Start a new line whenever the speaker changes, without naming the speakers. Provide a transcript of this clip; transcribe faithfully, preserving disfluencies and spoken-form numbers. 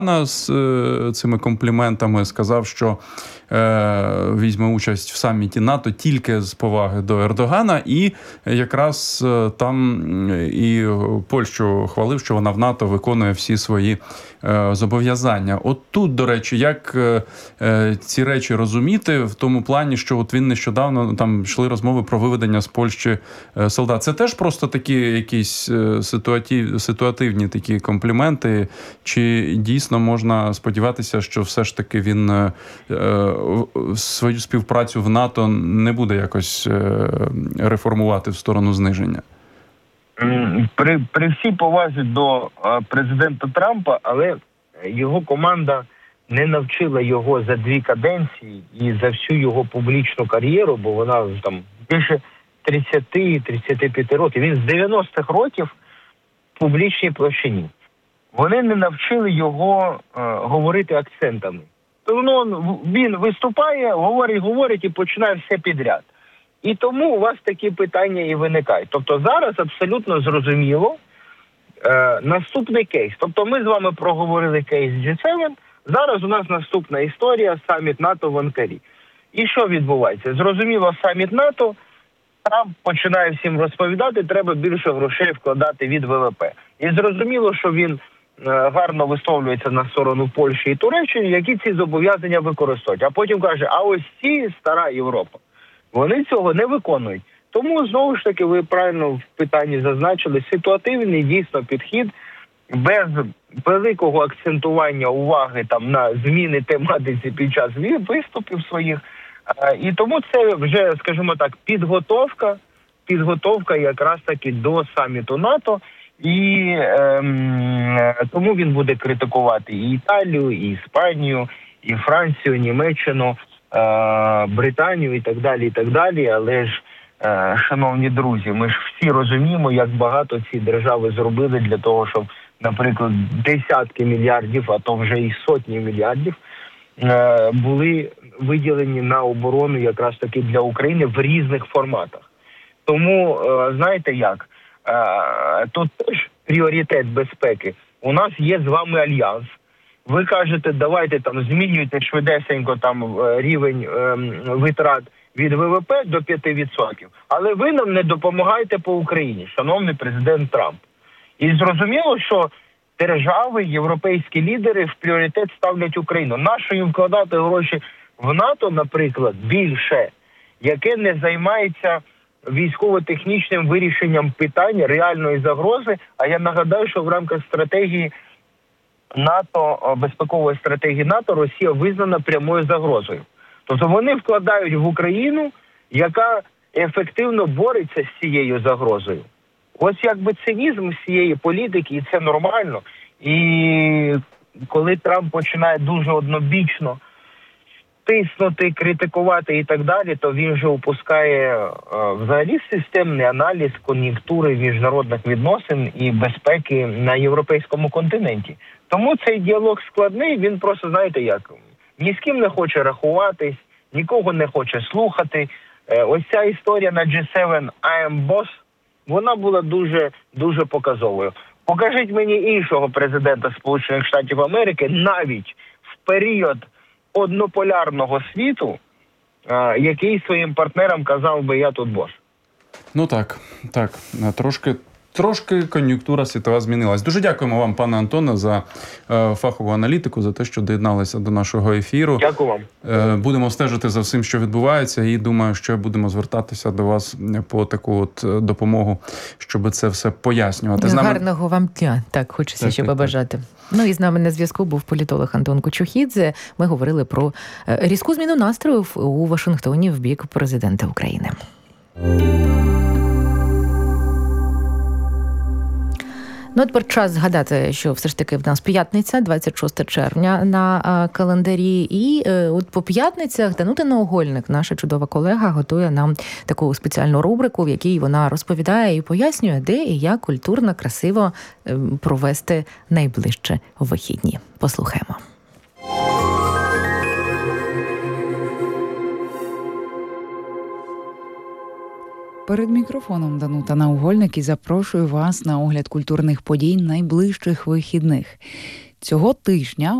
з е, цими компліментами, сказав, що е, візьме участь в саміті НАТО тільки з поваги до Ердогана, і якраз е, там і Польщу хвалив, що вона в НАТО виконує всі свої е, зобов'язання. От тут, до речі, як е, е, ці речі розуміти в тому плані, що от він нещодавно, там йшли розмови про виведення з Польщі е, солдат. Це теж просто такі якісь е, ситуатив, ситуативні такі компліменти, чи дійсно можна сподіватися, що все ж таки він е, е, свою співпрацю в НАТО не буде якось е, реформувати в сторону зниження?
При, при всій повазі до президента Трампа, але його команда не навчила його за дві каденції і за всю його публічну кар'єру, бо вона там більше тридцять-тридцять п'ять років. Він з дев'яностих років в публічній площині. Вони не навчили його е, говорити акцентами. Тобто він виступає, говорить, говорить і починає все підряд. І тому у вас такі питання і виникають. Тобто зараз абсолютно зрозуміло е, наступний кейс. Тобто ми з вами проговорили кейс джі севен, зараз у нас наступна історія – саміт НАТО в Анкарі. І що відбувається? Зрозуміло, саміт НАТО, Трамп починає всім розповідати, треба більше грошей вкладати від ВВП. І зрозуміло, що він гарно висловлюється на сторону Польщі і Туреччини, які ці зобов'язання використовують. А потім каже, а ось ці стара Європа. Вони цього не виконують. Тому, знову ж таки, ви правильно в питанні зазначили, ситуативний дійсно підхід, без великого акцентування уваги там на зміни тематиці під час виступів своїх. І тому це вже, скажімо так, підготовка, підготовка якраз таки до саміту НАТО. І ем, тому він буде критикувати і Італію, і Іспанію, і Францію, Німеччину, е, Британію і так далі, і так далі. Але ж, е, шановні друзі, ми ж всі розуміємо, як багато ці держави зробили для того, щоб, наприклад, десятки мільярдів, а то вже і сотні мільярдів е, були виділені на оборону якраз таки для України в різних форматах. Тому, е, знаєте як, тут теж пріоритет безпеки. У нас є з вами альянс. Ви кажете, давайте там змінюйте швидесенько там рівень ем, витрат від ВВП до п'яти відсотків. Але ви нам не допомагаєте по Україні, шановний президент Трамп. І зрозуміло, що держави, європейські лідери в пріоритет ставлять Україну. Нащо їм вкладати гроші в НАТО, наприклад, більше, яке не займається військово-технічним вирішенням питань реальної загрози. А я нагадаю, що в рамках стратегії НАТО, безпекової стратегії НАТО, Росія визнана прямою загрозою. Тобто вони вкладають в Україну, яка ефективно бореться з цією загрозою. Ось якби цинізм цієї політики, і це нормально. І коли Трамп починає дуже однобічно тиснути, критикувати і так далі, то він же упускає е, взагалі системний аналіз кон'юнктури міжнародних відносин і безпеки на європейському континенті. Тому цей діалог складний, він просто, знаєте як, ні з ким не хоче рахуватись, нікого не хоче слухати. Е, ось ця історія на джі севен «I am boss», вона була дуже, дуже показовою. Покажіть мені іншого президента Сполучених Штатів Америки навіть в період однополярного світу, який своїм партнерам казав би, я тут бос.
Ну так, так, трошки, трошки кон'юнктура світова змінилась. Дуже дякуємо вам, пане Антоне, за е, фахову аналітику, за те, що доєдналися до нашого ефіру.
Дякую вам.
Е, будемо стежити за всім, що відбувається, і думаю, що будемо звертатися до вас по таку от допомогу, щоб це все пояснювати.
З нами... Гарного вам дня, так, хочеться так, ще так, побажати. Так. Ну і з нами на зв'язку був політолог Антон Кочухідзе. Ми говорили про різку зміну настроїв у Вашингтоні в бік президента України. Ну, тепер час згадати, що все ж таки в нас п'ятниця, двадцять шостого червня на а, календарі. І е, от по п'ятницях Данута Наугольник, наша чудова колега, готує нам таку спеціальну рубрику, в якій вона розповідає і пояснює, де і як культурно, красиво е, провести найближче вихідні. Послухаємо.
Перед мікрофоном Данута Наугольник і запрошую вас на огляд культурних подій найближчих вихідних. Цього тижня